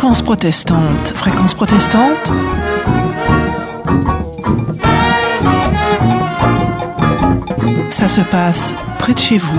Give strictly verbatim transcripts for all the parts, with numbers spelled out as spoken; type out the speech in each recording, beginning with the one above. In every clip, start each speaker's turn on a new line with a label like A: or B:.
A: Fréquence protestante. Fréquence protestante. Ça se passe près de chez vous.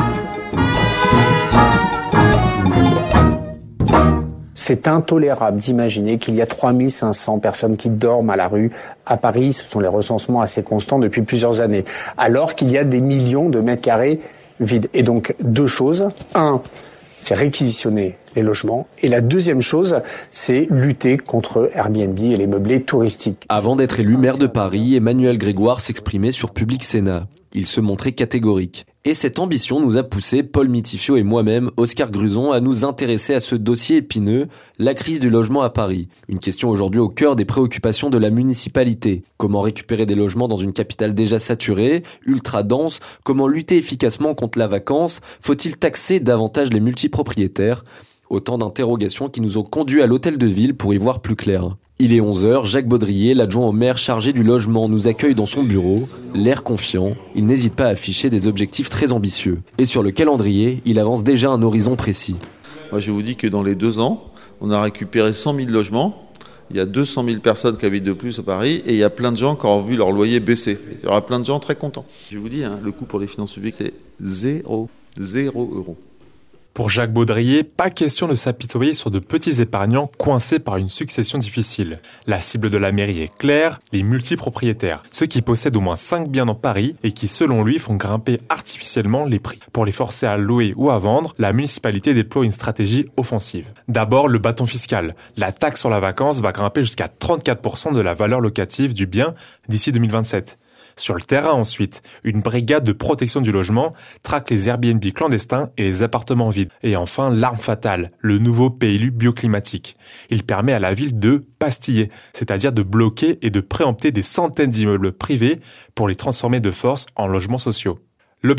B: C'est intolérable d'imaginer qu'il y a trois mille cinq cents personnes qui dorment à la rue à Paris. Ce sont les recensements assez constants depuis plusieurs années. Alors qu'il y a des millions de mètres carrés vides. Et donc, deux choses. Un, c'est réquisitionner les logements. Et la deuxième chose, c'est lutter contre Airbnb et les meublés touristiques.
C: Avant d'être élu maire de Paris, Emmanuel Grégoire s'exprimait sur Public Sénat. Il se montrait catégorique. Et cette ambition nous a poussé, Paul Mitifio et moi-même, Oscar Gruson, à nous intéresser à ce dossier épineux, la crise du logement à Paris. Une question aujourd'hui au cœur des préoccupations de la municipalité. Comment récupérer des logements dans une capitale déjà saturée, ultra dense? Comment lutter efficacement contre la vacance? Faut-il taxer davantage les multipropriétaires? Autant d'interrogations qui nous ont conduits à l'hôtel de ville pour y voir plus clair. Il est onze heures, Jacques Baudrier, l'adjoint au maire chargé du logement, nous accueille dans son bureau. L'air confiant, il n'hésite pas à afficher des objectifs très ambitieux. Et sur le calendrier, il avance déjà un horizon précis.
D: Moi je vous dis que dans les deux ans, on a récupéré cent mille logements. Il y a deux cent mille personnes qui habitent de plus à Paris et il y a plein de gens qui ont vu leur loyer baisser. Il y aura plein de gens très contents. Je vous dis, hein, le coût pour les finances publiques, c'est zéro. Zéro euro.
E: Pour Jacques Baudrier, pas question de s'apitoyer sur de petits épargnants coincés par une succession difficile. La cible de la mairie est claire, les multipropriétaires, ceux qui possèdent au moins cinq biens dans Paris et qui, selon lui, font grimper artificiellement les prix. Pour les forcer à louer ou à vendre, la municipalité déploie une stratégie offensive. D'abord, le bâton fiscal. La taxe sur la vacance va grimper jusqu'à trente-quatre pour cent de la valeur locative du bien d'ici deux mille vingt-sept. Sur le terrain ensuite, une brigade de protection du logement traque les Airbnb clandestins et les appartements vides. Et enfin, l'arme fatale, le nouveau P L U bioclimatique. Il permet à la ville de pastiller, c'est-à-dire de bloquer et de préempter des centaines d'immeubles privés pour les transformer de force en logements sociaux. L'objectif ?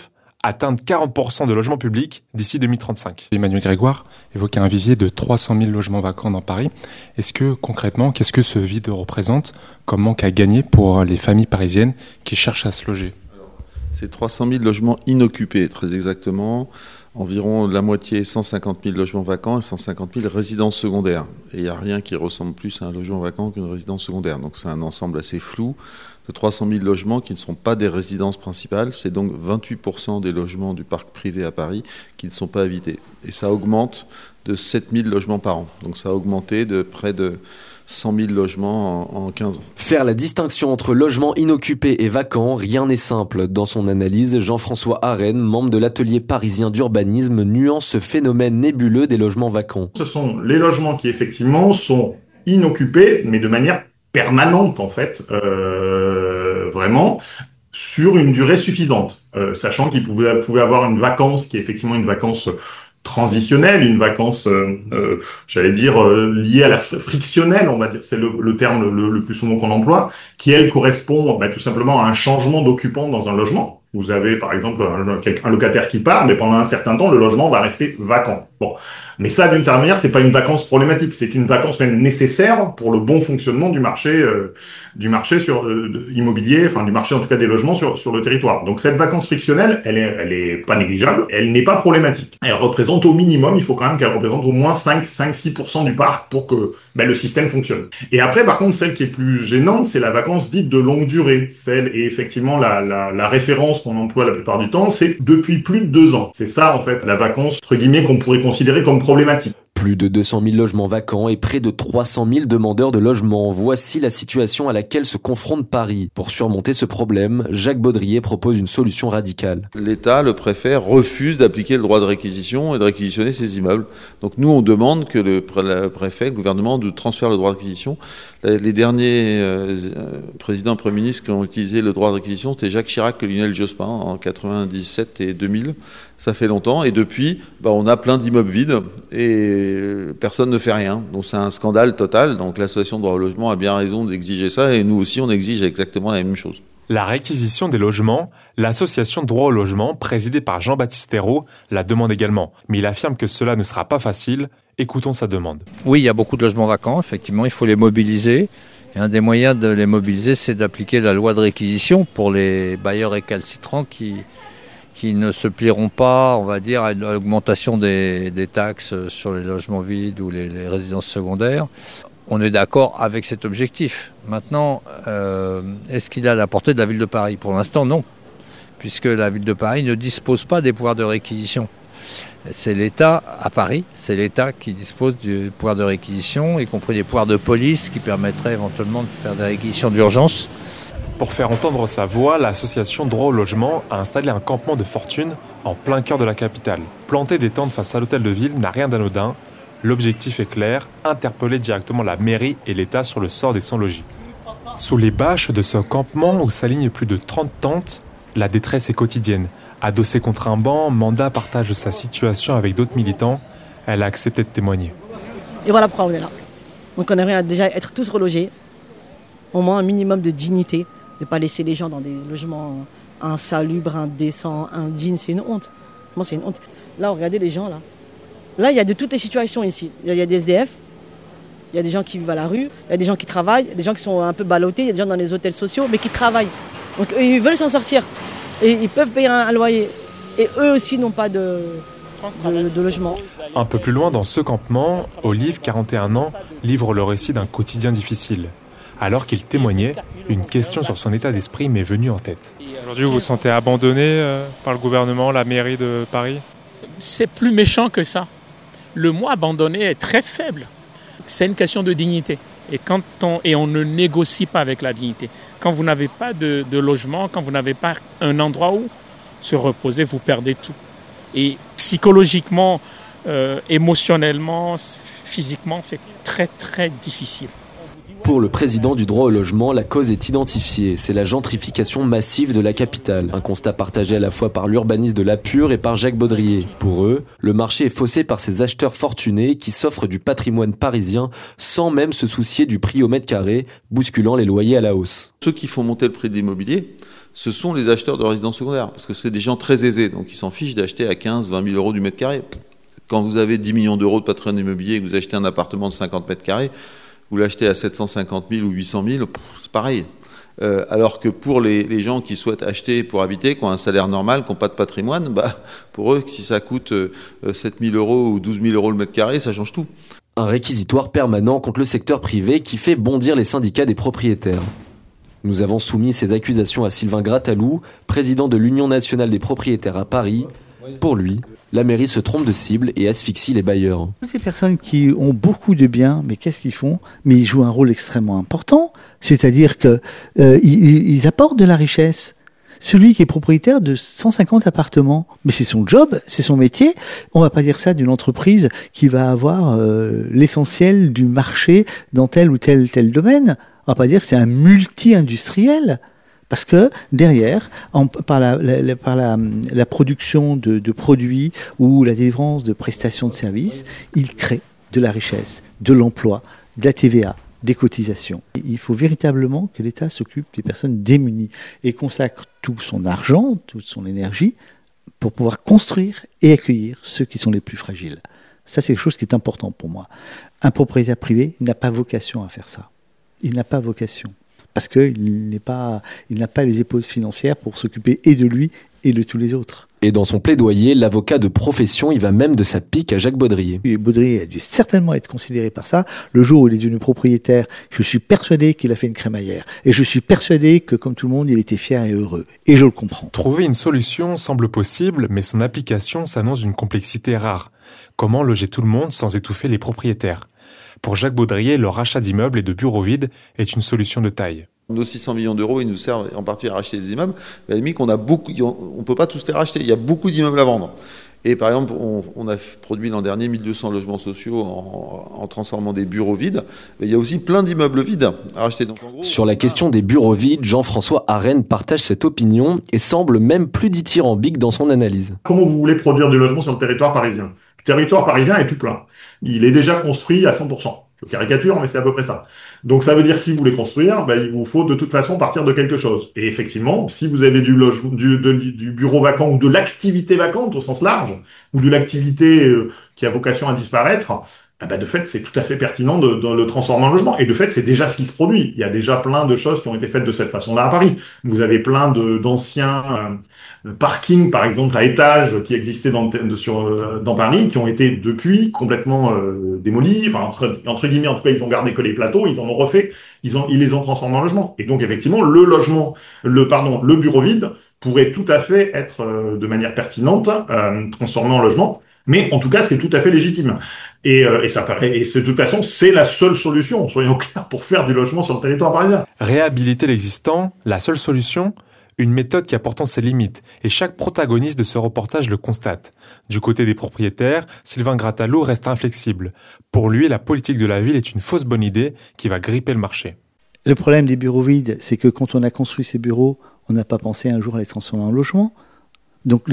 E: Atteindre quarante pour cent de logements publics d'ici deux mille trente-cinq.
F: Emmanuel Grégoire évoquait un vivier de trois cent mille logements vacants dans Paris. Est-ce que concrètement, qu'est-ce que ce vide représente comme manque à gagner pour les familles parisiennes qui cherchent à se loger?
D: C'est trois cent mille logements inoccupés, très exactement. Environ la moitié, cent cinquante mille logements vacants et cent cinquante mille résidences secondaires. Et il n'y a rien qui ressemble plus à un logement vacant qu'une résidence secondaire. Donc c'est un ensemble assez flou de trois cent mille logements qui ne sont pas des résidences principales. C'est donc vingt-huit pour cent des logements du parc privé à Paris qui ne sont pas habités. Et ça augmente de sept mille logements par an. Donc ça a augmenté de près de cent mille logements en, en quinze ans.
C: Faire la distinction entre logements inoccupés et vacants, rien n'est simple. Dans son analyse, Jean-François Arène, membre de l'atelier parisien d'urbanisme, nuance ce phénomène nébuleux des logements vacants.
G: Ce sont les logements qui effectivement sont inoccupés, mais de manière permanente en fait, euh, vraiment, sur une durée suffisante. Euh, sachant qu'il pouvait, pouvait avoir une vacance qui est effectivement une vacance transitionnelle, une vacance, euh, euh, j'allais dire, euh, liée à la frictionnelle, on va dire, c'est le, le terme le, le plus souvent qu'on emploie, qui, elle, correspond bah, tout simplement à un changement d'occupant dans un logement. Vous avez, par exemple, un, un locataire qui part, mais pendant un certain temps, le logement va rester vacant. Bon. Mais ça, d'une certaine manière, c'est pas une vacance problématique, c'est une vacance même nécessaire pour le bon fonctionnement du marché, euh, du marché sur euh, immobilier, enfin du marché en tout cas des logements sur sur le territoire. Donc cette vacance frictionnelle, elle est elle est pas négligeable, elle n'est pas problématique. Elle représente au minimum, il faut quand même qu'elle représente au moins cinq, six pour cent du parc pour que ben, le système fonctionne. Et après, par contre, celle qui est plus gênante, c'est la vacance dite de longue durée. Celle est effectivement la la, la référence qu'on emploie la plupart du temps, c'est depuis plus de deux ans. C'est ça en fait la vacance entre guillemets qu'on pourrait considérer comme problématique.
C: Plus de deux cent mille logements vacants et près de trois cent mille demandeurs de logement. Voici la situation à laquelle se confronte Paris. Pour surmonter ce problème, Jacques Baudrier propose une solution radicale.
D: L'État, le préfet, refuse d'appliquer le droit de réquisition et de réquisitionner ces immeubles. Donc nous, on demande que le préfet, le gouvernement, nous transfère le droit de réquisition. Les derniers euh, présidents, premiers ministres qui ont utilisé le droit de réquisition, c'était Jacques Chirac et Lionel Jospin en quatre-vingt-dix-sept et deux mille. Ça fait longtemps. Et depuis, bah, on a plein d'immeubles vides et personne ne fait rien. Donc c'est un scandale total. Donc l'association de droit au logement a bien raison d'exiger ça. Et nous aussi, on exige exactement la même chose.
E: La réquisition des logements, l'association Droit au logement, présidée par Jean-Baptiste Thérault, la demande également. Mais il affirme que cela ne sera pas facile. Écoutons sa demande.
H: Oui, il y a beaucoup de logements vacants. Effectivement, il faut les mobiliser. Et un des moyens de les mobiliser, c'est d'appliquer la loi de réquisition pour les bailleurs récalcitrants qui, qui ne se plieront pas, on va dire, à l'augmentation des, des taxes sur les logements vides ou les, les résidences secondaires. On est d'accord avec cet objectif. Maintenant, euh, est-ce qu'il a la portée de la ville de Paris ? Pour l'instant, non, puisque la ville de Paris ne dispose pas des pouvoirs de réquisition. C'est l'État, à Paris, c'est l'État qui dispose du pouvoir de réquisition, y compris des pouvoirs de police qui permettraient éventuellement de faire des réquisitions d'urgence.
E: Pour faire entendre sa voix, l'association Droit au logement a installé un campement de fortune en plein cœur de la capitale. Planter des tentes face à l'hôtel de ville n'a rien d'anodin. L'objectif est clair, interpeller directement la mairie et l'État sur le sort des sans-logis. Sous les bâches de ce campement où s'alignent plus de trente tentes, la détresse est quotidienne. Adossée contre un banc, Manda partage sa situation avec d'autres militants. Elle a accepté de témoigner.
I: Et voilà pourquoi on est là. Donc on aimerait déjà être tous relogés, au moins un minimum de dignité, de ne pas laisser les gens dans des logements insalubres, indécents, indignes. C'est une honte. Moi, c'est une honte. Là, regardez les gens là. Là, il y a de toutes les situations ici. Il y a des S D F, il y a des gens qui vivent à la rue, il y a des gens qui travaillent, il y a des gens qui sont un peu ballottés, il y a des gens dans les hôtels sociaux, mais qui travaillent. Donc eux, ils veulent s'en sortir. Et ils peuvent payer un, un loyer. Et eux aussi n'ont pas de, de, de logement.
E: Un peu plus loin dans ce campement, Olive, quarante et un ans, livre le récit d'un quotidien difficile. Alors qu'il témoignait, une question sur son état d'esprit m'est venue en tête.
F: Aujourd'hui, vous vous sentez abandonné euh, par le gouvernement, la mairie de Paris ?
J: C'est plus méchant que ça. Le mot abandonné est très faible. C'est une question de dignité. Et, quand on, et on ne négocie pas avec la dignité. Quand vous n'avez pas de, de logement, quand vous n'avez pas un endroit où se reposer, vous perdez tout. Et psychologiquement, euh, émotionnellement, physiquement, c'est très très difficile.
C: Pour le président du droit au logement, la cause est identifiée. C'est la gentrification massive de la capitale. Un constat partagé à la fois par l'urbaniste de La Pure et par Jacques Baudrier. Pour eux, le marché est faussé par ces acheteurs fortunés qui s'offrent du patrimoine parisien sans même se soucier du prix au mètre carré, bousculant les loyers à la hausse.
D: Ceux qui font monter le prix de l'immobilier, ce sont les acheteurs de résidences secondaires, parce que c'est des gens très aisés, donc ils s'en fichent d'acheter à quinze, vingt mille euros du mètre carré. Quand vous avez dix millions d'euros de patrimoine immobilier et que vous achetez un appartement de cinquante mètres carrés, vous l'achetez à sept cent cinquante mille ou huit cent mille, c'est pareil. Euh, alors que pour les, les gens qui souhaitent acheter pour habiter, qui ont un salaire normal, qui n'ont pas de patrimoine, bah, pour eux, si ça coûte euh, sept mille euros ou douze mille euros le mètre carré, ça change tout.
C: Un réquisitoire permanent contre le secteur privé qui fait bondir les syndicats des propriétaires. Nous avons soumis ces accusations à Sylvain Grattalou, président de l'Union nationale des propriétaires à Paris. Pour lui, la mairie se trompe de cible et asphyxie les bailleurs.
K: Ces personnes qui ont beaucoup de biens, mais qu'est-ce qu'ils font ? Mais ils jouent un rôle extrêmement important, c'est-à-dire qu'ils euh, ils apportent de la richesse. Celui qui est propriétaire de cent cinquante appartements, mais c'est son job, c'est son métier. On va pas dire ça d'une entreprise qui va avoir euh, l'essentiel du marché dans tel ou tel tel domaine. On va pas dire que c'est un multi-industriel. Parce que derrière, en, par, la, la, par la, la production de, de produits ou la délivrance de prestations de services, il crée de la richesse, de l'emploi, de la T V A, des cotisations. Il faut véritablement que l'État s'occupe des personnes démunies et consacre tout son argent, toute son énergie pour pouvoir construire et accueillir ceux qui sont les plus fragiles. Ça, c'est quelque chose qui est important pour moi. Un propriétaire privé n'a pas vocation à faire ça. Il n'a pas vocation. Parce qu'il n'est pas, il n'a pas les épaules financières pour s'occuper et de lui et de tous les autres.
C: Et dans son plaidoyer, l'avocat de profession, il va même de sa pique à Jacques Baudrier.
K: Et Baudrier a dû certainement être considéré par ça. Le jour où il est devenu propriétaire, je suis persuadé qu'il a fait une crémaillère. Et je suis persuadé que, comme tout le monde, il était fier et heureux. Et je le comprends.
E: Trouver une solution semble possible, mais son application s'annonce d'une complexité rare. Comment loger tout le monde sans étouffer les propriétaires ? Pour Jacques Baudrier, le rachat d'immeubles et de bureaux vides est une solution de taille.
D: Nos six cents millions d'euros, ils nous servent en partie à racheter des immeubles. Mais à la limite, on a beaucoup, on ne peut pas tous les racheter. Il y a beaucoup d'immeubles à vendre. Et par exemple, on, on a produit l'an dernier mille deux cents logements sociaux en, en transformant des bureaux vides. Mais il y a aussi plein d'immeubles vides à racheter. Donc, en gros,
C: sur la question des bureaux vides, Jean-François Arène partage cette opinion et semble même plus dithyrambique dans son analyse.
G: Comment vous voulez produire du logement sur le territoire parisien ? Le territoire parisien est tout plein. Il est déjà construit à cent pour cent. Je caricature, mais c'est à peu près ça. Donc ça veut dire si vous voulez construire, ben, il vous faut de toute façon partir de quelque chose. Et effectivement, si vous avez du, logement, du, de, du bureau vacant ou de l'activité vacante au sens large, ou de l'activité euh, qui a vocation à disparaître, ah bah de fait, c'est tout à fait pertinent de, de le transformer en logement. Et de fait, c'est déjà ce qui se produit. Il y a déjà plein de choses qui ont été faites de cette façon-là à Paris. Vous avez plein de, d'anciens euh, parkings, par exemple, à étages qui existaient dans, de, sur, euh, dans Paris, qui ont été depuis complètement euh, démolis. Enfin, entre, entre guillemets, en tout cas, ils ont gardé que les plateaux, ils en ont refait, ils, ont, ils les ont transformés en logement. Et donc, effectivement, le logement, le, pardon, le bureau vide pourrait tout à fait être, euh, de manière pertinente, euh, transformé en logement. Mais en tout cas, c'est tout à fait légitime. Et, euh, et ça paraît, et c'est, de toute façon, c'est la seule solution, soyons clairs, pour faire du logement sur le territoire parisien.
E: Réhabiliter l'existant, la seule solution, une méthode qui a pourtant ses limites, et chaque protagoniste de ce reportage le constate. Du côté des propriétaires, Sylvain Grattalou reste inflexible. Pour lui, la politique de la ville est une fausse bonne idée qui va gripper le marché.
K: Le problème des bureaux vides, c'est que quand on a construit ces bureaux, on n'a pas pensé un jour à les transformer en logements. Donc